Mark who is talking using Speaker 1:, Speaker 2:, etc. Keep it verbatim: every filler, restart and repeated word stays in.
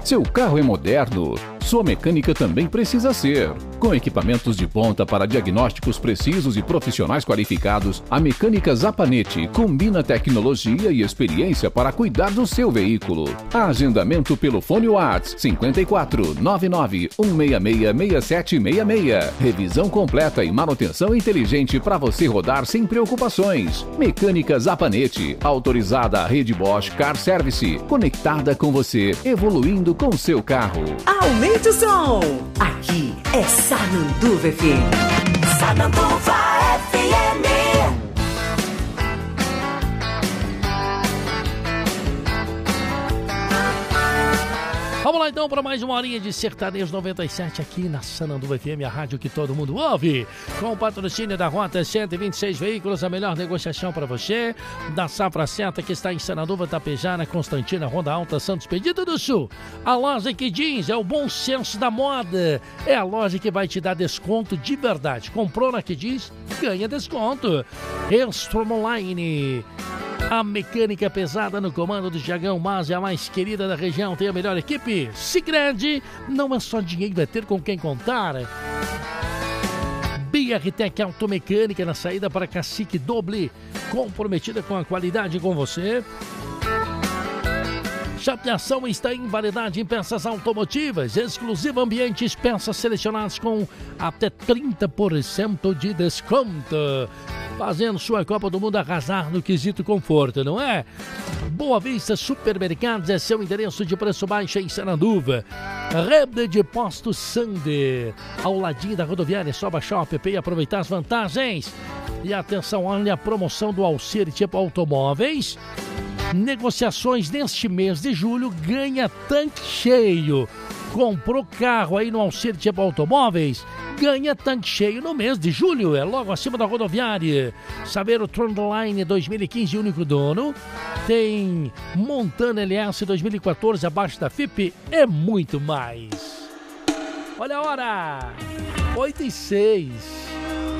Speaker 1: Seu carro é moderno? Sua mecânica também precisa ser. Com equipamentos de ponta para diagnósticos precisos e profissionais qualificados, a Mecânica Zapanete combina tecnologia e experiência para cuidar do seu veículo. Agendamento pelo fone WhatsApp cinco quatro nove nove um seis seis seis sete seis seis. Revisão completa e manutenção inteligente para você rodar sem preocupações. Mecânica Zapanete, autorizada à rede Bosch Car Service, conectada com você, evoluindo com seu carro.
Speaker 2: Aumente o som! Aqui é Sananduva F M. Sananduva F M.
Speaker 3: Vamos lá então para mais uma horinha de Sertanejo noventa e sete aqui na Sananduva F M, a rádio que todo mundo ouve. Com o patrocínio da Rota cento e vinte e seis Veículos, a melhor negociação para você. Da Safra Certa, que está em Sananduva, Tapejara, Constantina, Ronda Alta, Santos, Pedido do Sul. A loja que diz, é o bom senso da moda. É a loja que vai te dar desconto de verdade. Comprou na que diz, ganha desconto. Elstrom Online. A mecânica pesada no comando do Tiagão Mas, é a mais querida da região, tem a melhor equipe. Sicredi, não é só dinheiro, é ter com quem contar. B R Tech Automecânica na saída para Cacique Doble, comprometida com a qualidade com você. Chapeação está em variedade em peças automotivas, exclusivo ambientes, peças selecionadas com até trinta por cento de desconto. Fazendo sua Copa do Mundo arrasar no quesito conforto, não é? Boa Vista Supermercados é seu endereço de preço baixo em Sananduva. Rede de Postos Sander, ao ladinho da rodoviária, só baixar o app e aproveitar as vantagens. E atenção, olha a promoção do Alcir Tipo Automóveis. Negociações neste mês de julho, ganha tanque cheio. Comprou carro aí no Alcir Tipo Automóveis, ganha tanque cheio no mês de julho, é logo acima da rodoviária. Saber o Trendline dois mil e quinze, único dono. Tem Montana L S dois mil e quatorze, abaixo da F I P, é muito mais. Olha a hora, oito e seis.